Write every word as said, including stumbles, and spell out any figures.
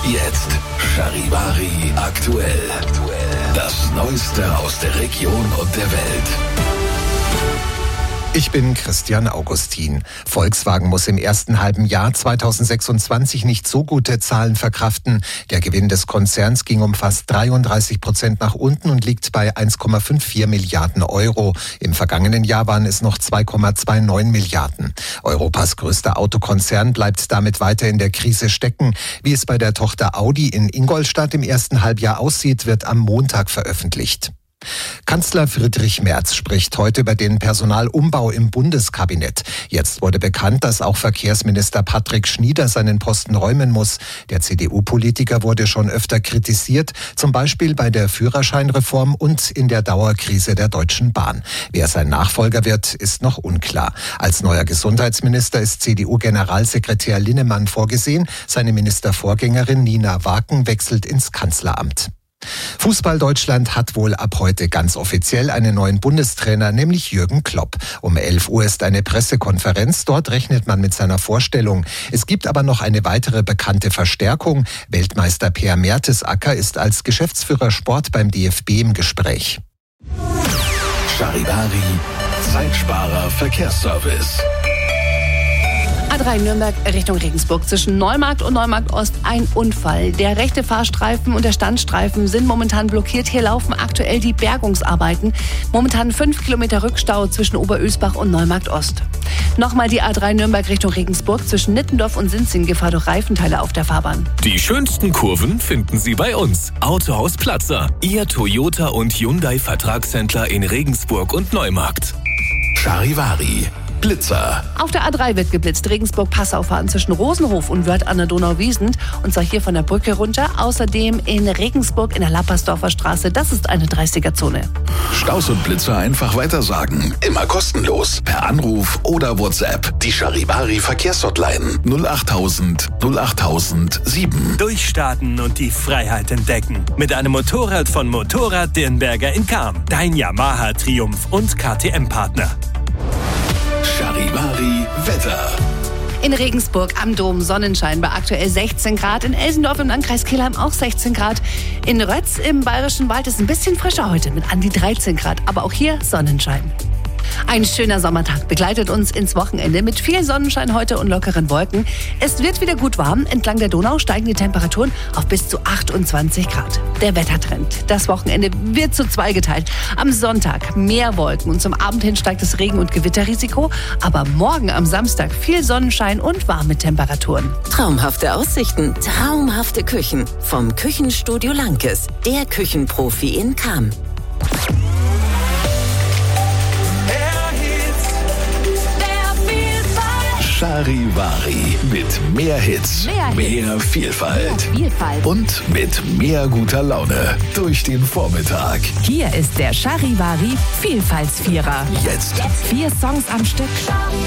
Jetzt Charivari aktuell. Das Neueste aus der Region und der Welt. Ich bin Christian Augustin. Volkswagen muss im ersten halben Jahr zweitausendsechsundzwanzig nicht so gute Zahlen verkraften. Der Gewinn des Konzerns ging um fast dreiunddreißig Prozent nach unten und liegt bei eins Komma vierundfünfzig Milliarden Euro. Im vergangenen Jahr waren es noch zwei Komma neunundzwanzig Milliarden. Europas größter Autokonzern bleibt damit weiter in der Krise stecken. Wie es bei der Tochter Audi in Ingolstadt im ersten Halbjahr aussieht, wird am Montag veröffentlicht. Kanzler Friedrich Merz spricht heute über den Personalumbau im Bundeskabinett. Jetzt wurde bekannt, dass auch Verkehrsminister Patrick Schnieder seinen Posten räumen muss. Der C D U-Politiker wurde schon öfter kritisiert, zum Beispiel bei der Führerscheinreform und in der Dauerkrise der Deutschen Bahn. Wer sein Nachfolger wird, ist noch unklar. Als neuer Gesundheitsminister ist C D U-Generalsekretär Linnemann vorgesehen. Seine Ministervorgängerin Nina Waken wechselt ins Kanzleramt. Fußball Deutschland hat wohl ab heute ganz offiziell einen neuen Bundestrainer, nämlich Jürgen Klopp. Um elf Uhr ist eine Pressekonferenz, dort rechnet man mit seiner Vorstellung. Es gibt aber noch eine weitere bekannte Verstärkung. Weltmeister Per Mertesacker ist als Geschäftsführer Sport beim D F B im Gespräch. Charivari, Zeitsparer Verkehrsservice. A drei Nürnberg Richtung Regensburg zwischen Neumarkt und Neumarkt Ost ein Unfall. Der rechte Fahrstreifen und der Standstreifen sind momentan blockiert. Hier laufen aktuell die Bergungsarbeiten. Momentan fünf Kilometer Rückstau zwischen Oberösbach und Neumarkt Ost. Nochmal die A drei Nürnberg Richtung Regensburg zwischen Nittendorf und Sinzing. Gefahr durch Reifenteile auf der Fahrbahn. Die schönsten Kurven finden Sie bei uns. Autohaus Platzer. Ihr Toyota und Hyundai Vertragshändler in Regensburg und Neumarkt. Charivari. Blitzer. Auf der A drei wird geblitzt. Regensburg-Passau fahren zwischen Rosenhof und Wörth an der Donau-Wiesent. Und zwar hier von der Brücke runter. Außerdem in Regensburg in der Lappersdorfer Straße. Das ist eine dreißiger-Zone. Staus und Blitzer einfach weitersagen. Immer kostenlos. Per Anruf oder WhatsApp. Die Charivari Verkehrshotline null achttausend null achttausend sieben. Durchstarten und die Freiheit entdecken. Mit einem Motorrad von Motorrad Dirnberger in Cham. Dein Yamaha Triumph und K T M-Partner. Charivari Wetter. In Regensburg am Dom Sonnenschein bei aktuell sechzehn Grad. In Elsendorf im Landkreis Kelheim auch sechzehn Grad. In Rötz im Bayerischen Wald ist ein bisschen frischer heute mit an die dreizehn Grad. Aber auch hier Sonnenschein. Ein schöner Sommertag begleitet uns ins Wochenende mit viel Sonnenschein heute und lockeren Wolken. Es wird wieder gut warm. Entlang der Donau steigen die Temperaturen auf bis zu achtundzwanzig Grad. Der Wettertrend. Das Wochenende wird zu zwei geteilt. Am Sonntag mehr Wolken und zum Abend hin steigt das Regen- und Gewitterrisiko. Aber morgen am Samstag viel Sonnenschein und warme Temperaturen. Traumhafte Aussichten, traumhafte Küchen. Vom Küchenstudio Lankes, der Küchenprofi in Cham. Charivari mit mehr Hits, Mehr Hits. mehr Vielfalt. Mehr Vielfalt. Und mit mehr guter Laune durch den Vormittag. Hier ist der Charivari Vielfaltsvierer. Jetzt. Vier Songs am Stück.